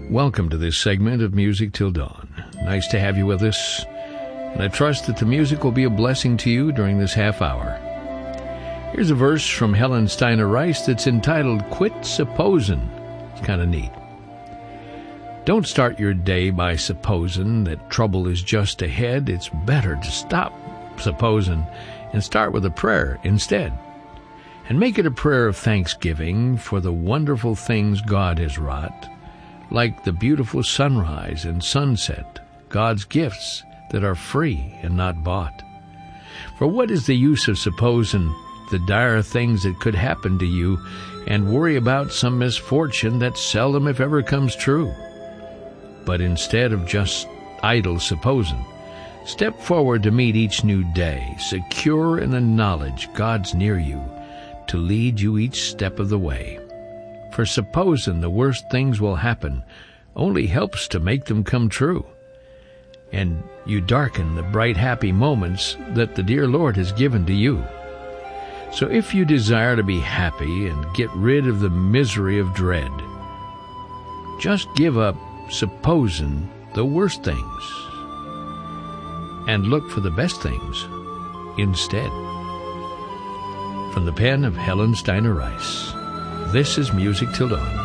Welcome to this segment of Music Till Dawn. Nice to have you with us, and I trust that the music will be a blessing to you during this half hour. Here's a verse from Helen Steiner Rice that's entitled, Quit Supposin'. It's kind of neat. Don't start your day by supposing that trouble is just ahead. It's better to stop supposing and start with a prayer instead. And make it a prayer of thanksgiving for the wonderful things God has wrought, like the beautiful sunrise and sunset, God's gifts that are free and not bought. For what is the use of supposing the dire things that could happen to you and worry about some misfortune that seldom if ever comes true? But instead of just idle supposing, step forward to meet each new day, secure in the knowledge God's near you to lead you each step of the way. For supposing the worst things will happen only helps to make them come true. And you darken the bright, happy moments that the dear Lord has given to you. So if you desire to be happy and get rid of the misery of dread, just give up supposing the worst things and look for the best things instead. From the pen of Helen Steiner Rice, this is Music Till Dawn.